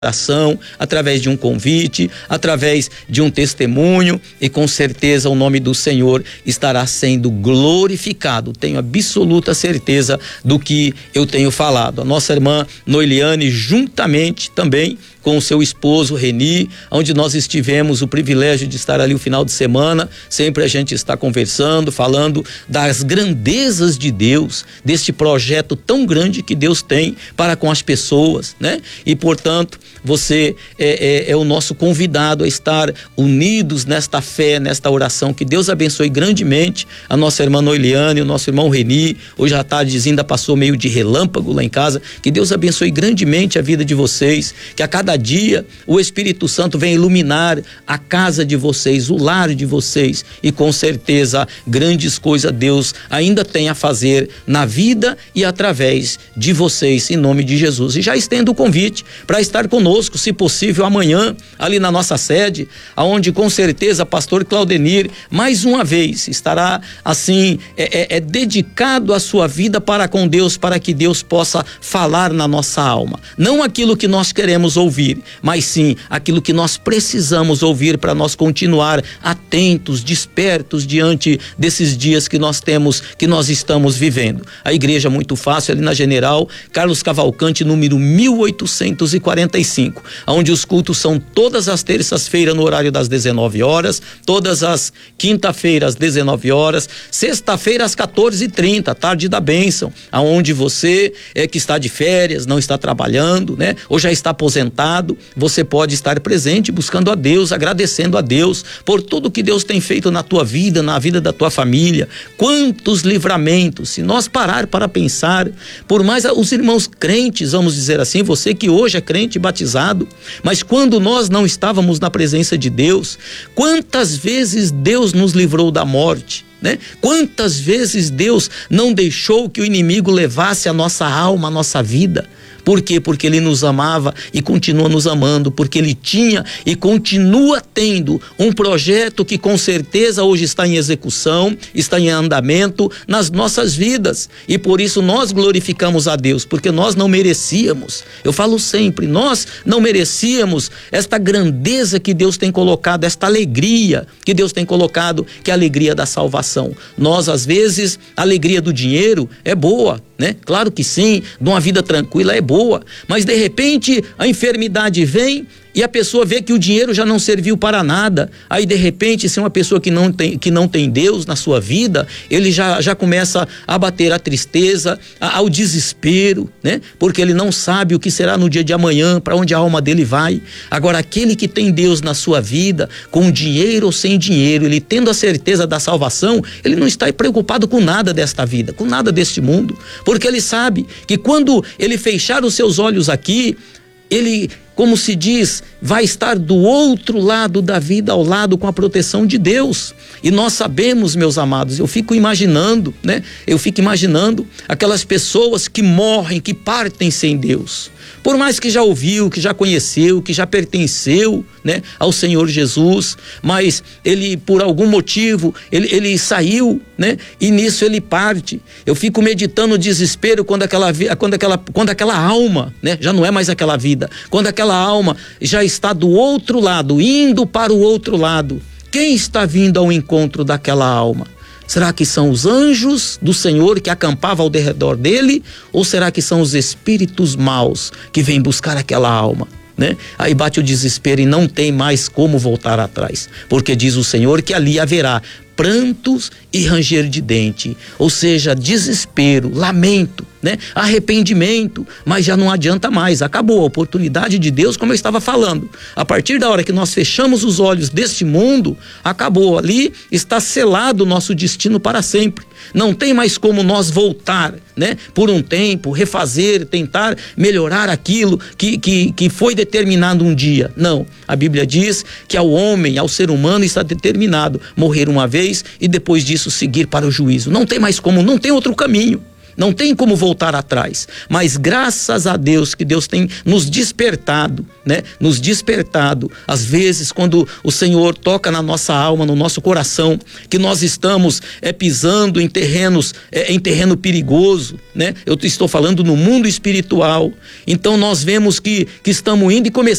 oração, através de um convite, através de um testemunho, e com certeza o nome do Senhor estará sendo glorificado. Tenho absoluta certeza do que eu tenho falado. A nossa irmã Noeliane, juntamente também com o seu esposo Reni, onde nós tivemos o privilégio de estar ali o final de semana, sempre a gente está conversando, falando das grandezas de Deus, deste projeto tão grande que Deus tem para com as pessoas, né? E portanto, você é o nosso convidado a estar unidos nesta fé, nesta oração. Que Deus abençoe grandemente a nossa irmã Noeliane, o nosso irmão Reni. Hoje à tarde ainda passou meio de relâmpago lá em casa. Que Deus abençoe grandemente a vida de vocês, que a cada dia o Espírito Santo vem iluminar a casa de vocês, o lar de vocês, e com certeza grandes coisas Deus ainda tem a fazer na vida e através de vocês, em nome de Jesus. E já estendo o convite para estar conosco, se possível amanhã, ali na nossa sede, aonde com certeza pastor Claudenir mais uma vez estará assim dedicado a sua vida para com Deus, para que Deus possa falar na nossa alma, não aquilo que nós queremos ouvir, mas sim aquilo que nós precisamos ouvir para nós continuar atentos, despertos diante desses dias que nós temos, que nós estamos vivendo. A igreja muito fácil, ali na General Carlos Cavalcante, número 1845, onde os cultos são todas as terças-feiras no horário das 19 horas, todas as quinta-feiras às 19 horas, sexta-feira às 14h30, tarde da bênção, aonde você que está de férias, não está trabalhando, né? Ou já está aposentado, você pode estar presente buscando a Deus, agradecendo a Deus por tudo que Deus tem feito na tua vida, na vida da tua família. Quantos livramentos, se nós parar para pensar, por mais os irmãos crentes, vamos dizer assim, você que hoje é crente batizado, mas quando nós não estávamos na presença de Deus, quantas vezes Deus nos livrou da morte, né? Quantas vezes Deus não deixou que o inimigo levasse a nossa alma, a nossa vida? Por quê? Porque Ele nos amava e continua nos amando, porque Ele tinha e continua tendo um projeto que com certeza hoje está em execução, está em andamento nas nossas vidas, e por isso nós glorificamos a Deus, porque nós não merecíamos. Eu falo sempre, nós não merecíamos esta grandeza que Deus tem colocado, esta alegria que Deus tem colocado, que é a alegria da salvação. Nós, às vezes, a alegria do dinheiro é boa, né? Claro que sim, de uma vida tranquila é boa, mas de repente a enfermidade vem e a pessoa vê que o dinheiro já não serviu para nada. Aí de repente, se uma pessoa que não tem Deus na sua vida, ele já começa a bater a tristeza, ao desespero, né? Porque ele não sabe o que será no dia de amanhã, para onde a alma dele vai. Agora, aquele que tem Deus na sua vida, com dinheiro ou sem dinheiro, ele tendo a certeza da salvação, ele não está preocupado com nada desta vida, com nada deste mundo, porque ele sabe que quando ele fechar os seus olhos aqui, ele, como se diz, vai estar do outro lado da vida, ao lado com a proteção de Deus. E nós sabemos, meus amados, eu fico imaginando, né? Eu fico imaginando aquelas pessoas que morrem, que partem sem Deus. Por mais que já ouviu, que já conheceu, que já pertenceu, né, ao Senhor Jesus, mas ele, por algum motivo, ele saiu, né, e nisso ele parte. Eu fico meditando o desespero quando aquela alma, né, já não é mais aquela vida, quando aquela alma já está do outro lado, indo para o outro lado. Quem está vindo ao encontro daquela alma? Será que são os anjos do Senhor que acampavam ao redor dele? Ou será que são os espíritos maus que vêm buscar aquela alma, né? Aí bate o desespero e não tem mais como voltar atrás, porque diz o Senhor que ali haverá prantos e ranger de dente, ou seja, desespero, lamento, né? Arrependimento, mas já não adianta mais, acabou a oportunidade de Deus, como eu estava falando. A partir da hora que nós fechamos os olhos deste mundo, acabou, ali está selado o nosso destino para sempre. Não tem mais como nós voltar, né? Por um tempo, refazer, tentar melhorar aquilo que foi determinado um dia. Não, a Bíblia diz que ao homem, ao ser humano está determinado morrer uma vez e depois disso seguir para o juízo. Não tem mais como, não tem outro caminho. não tem como voltar atrás. Mas graças a Deus que Deus tem nos despertado, né? Nos despertado, às vezes quando o Senhor toca na nossa alma, no nosso coração, que nós estamos pisando em terreno perigoso, né? Eu estou falando no mundo espiritual. Então nós vemos que estamos indo e começando